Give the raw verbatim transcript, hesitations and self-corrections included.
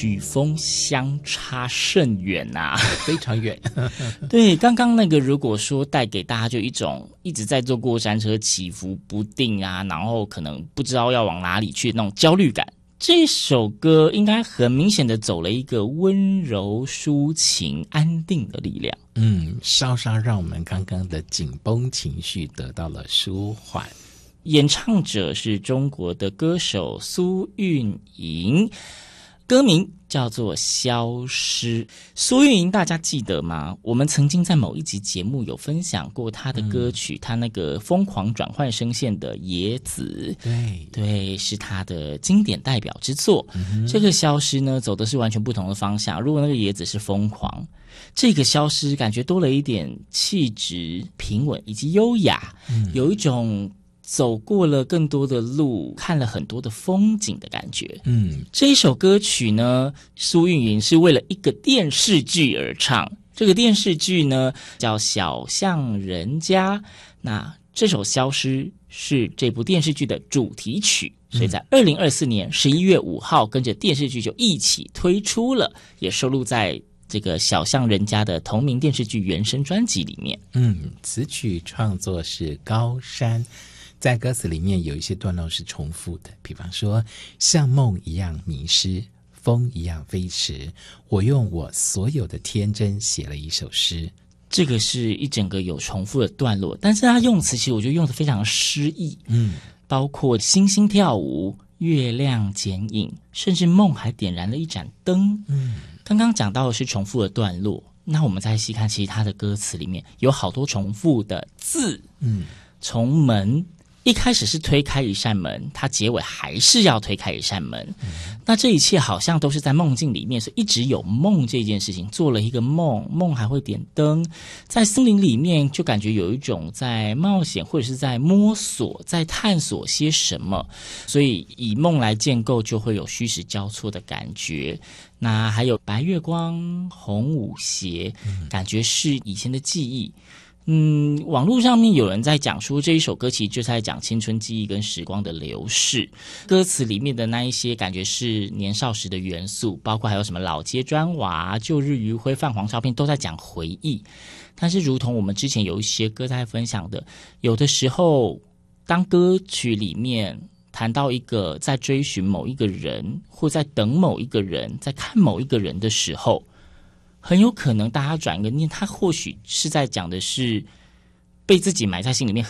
曲风相差甚远啊， 非常远。 对，刚刚那个如果说带给大家就一种一直在坐过山车起伏不定啊，然后可能不知道要往哪里去那种焦虑感，这首歌应该很明显的走了一个温柔抒情安定的力量。 嗯，稍稍让我们刚刚的紧绷情绪得到了舒缓。 演唱者是中国的歌手苏运莹，歌名叫做《消失》。苏运莹大家记得吗？我们曾经在某一集节目有分享过她的歌曲，她、嗯、那个疯狂转换声线的《野子》， 对对，是她的经典代表之作。嗯、这个《消失》呢，走的是完全不同的方向。如果那个《野子》是疯狂，这个《消失》感觉多了一点气质、平稳以及优雅，嗯、有一种走过了更多的路，看了很多的风景的感觉。嗯，这一首歌曲呢，苏运莹是为了一个电视剧而唱。这个电视剧呢叫《小巷人家》，那这首《消失》是这部电视剧的主题曲，所以在二零二四年十一月五号跟着电视剧就一起推出了，也收录在这个小巷人家的同名电视剧原声专辑里面。 嗯，此曲创作是高山，在歌词里面有一些段落是重复的，比方说像梦一样迷失，风一样飞驰，我用我所有的天真写了一首诗。 这个是一整个有重复的段落，但是它用词其实我觉得用得非常诗意，嗯，包括星星跳舞，月亮剪影，甚至梦还点燃了一盏灯。嗯，刚刚讲到的是重复的段落，那我们再细看，其实它的歌词里面有好多重复的字。嗯，从门一开始是推开一扇门，它结尾还是要推开一扇门。嗯、那这一切好像都是在梦境里面，所以一直有梦这件事情，做了一个梦，梦还会点灯。在森林里面就感觉有一种在冒险或者是在摸索，在探索些什么，所以以梦来建构就会有虚实交错的感觉。那还有白月光、红舞鞋，嗯、感觉是以前的记忆。嗯，网络上面有人在讲说这一首歌其实就在讲青春记忆跟时光的流逝，歌词里面的那一些感觉是年少时的元素，包括还有什么老街砖瓦、旧日余晖、泛黄照片，都在讲回忆。但是如同我们之前有一些歌在分享的，有的时候当歌曲里面谈到一个在追寻某一个人，或在等某一个人，在看某一个人的时候，很有可能大家转个念，他或许是在讲的是被自己埋在心里面